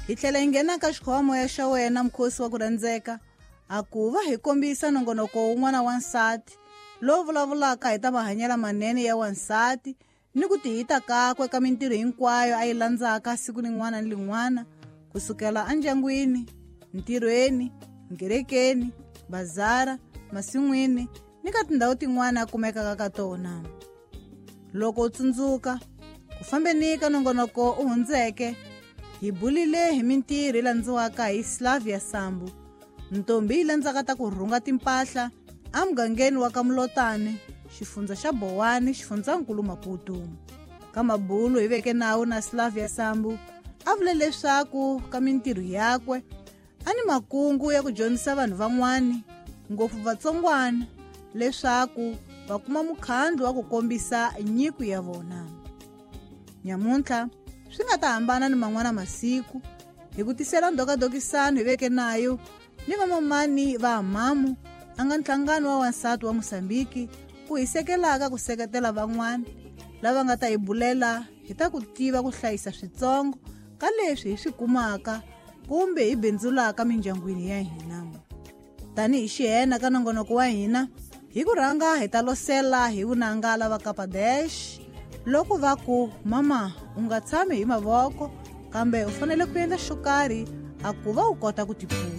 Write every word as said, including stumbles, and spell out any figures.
hi tlhela hi nghena ka xikhomoya xa wena mukhosi wa ku rhandzeka a ku va hi kombisa nongonoko wun'wana wa nsati lowu vulavulaka hi ta mahanyelo manene ya wansati ni ku tihita kakwe ka mintirho hinkwayo a yi landzaka siku rin'wana ni rin'wana kusukela endyangwini, ntirhweni, nkerekeni, bazara, masin'wini ni ka tindhawu tin'wana a kumekaka ka tona. Loko u tsundzuka ku fambeni ka nongonoko u hundzeke, hi bulile hi mintirho yi landziwaka hi Slavia Sambu, ntombi yi landzaka ta ku rhunga timpahla a mugangeni wa ka Mulotane, xifundza xa Bowani, xifundzankulu Maputo. Ka mabulu hi veke nawu na Slavia Sambu a vule leswaku ka mintirho yakwe a ni makungu ya ku dyondzisa vanhu van'wani, ngopfu vatsongwana, leswaku va kuma mukhandlo wa ku kombisa nyiko ya vona. Nyamuntlha swi nga ta hambana ni man'wana masiku hi ku tisela ndokadokisano hi veke nayo ni vamamani va Mamu a nga nhlangano wa wansati wa Mosambiki ku hi sekelaka ku seketela van'wana lava nga ta hi bulela hi ta ku tiva ku hlayisa switsongo ka leswi hi swi kumaka kumbe hi benzulaka mindyangwini ya hina. Tani hi xihena ka nongonoko wa hina hi ku rhanga hi ta losela hi vunanga lava Kapadesh loko va ku mama u nga tshami hi mavoko kambe u fanele ku endla xo karhi a ku va u kota ku tipfuna.